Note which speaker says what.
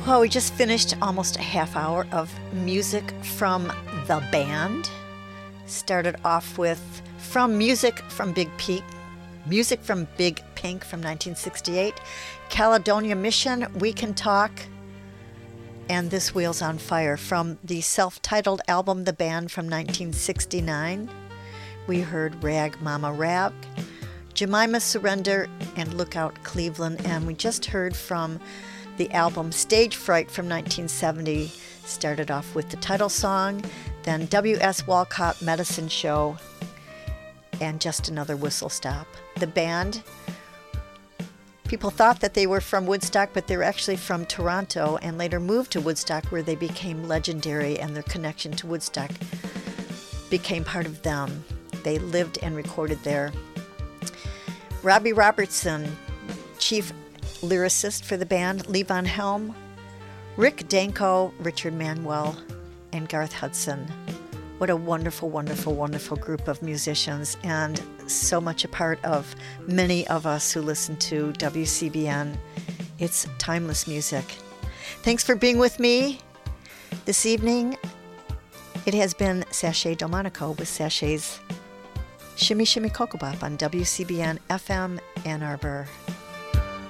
Speaker 1: Well, we just finished almost a half hour of music from the band. Started off with music from Big Pink from 1968, Caledonia Mission, We Can Talk, and This Wheel's on Fire from the self-titled album The Band from 1969. We heard Rag Mama Rag, Jemima Surrender, and Lookout Cleveland, and we just heard from the album Stage Fright from 1970. Started off with the title song, then W.S. Walcott Medicine Show, and Just Another Whistle Stop. The band, people thought that they were from Woodstock, but they were actually from Toronto and later moved to Woodstock, where they became legendary, and their connection to Woodstock became part of them. They lived and recorded there. Robbie Robertson, chief lyricist for the band, Levon Helm, Rick Danko, Richard Manuel, and Garth Hudson. What a wonderful, wonderful, wonderful group of musicians, and so much a part of many of us who listen to WCBN. It's timeless music. Thanks for being with me this evening. It has been Sashay Delmonico with Sashay's Shimmy Shimmy Cocoa Bop on WCBN FM Ann Arbor.